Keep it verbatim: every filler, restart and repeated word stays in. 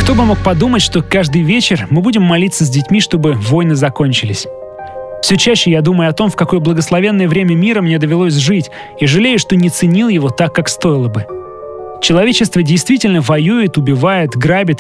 Кто бы мог подумать, что каждый вечер мы будем молиться с детьми, чтобы войны закончились. Все чаще я думаю о том, в какое благословенное время мира мне довелось жить, и жалею, что не ценил его так, как стоило бы. Человечество действительно воюет, убивает, грабит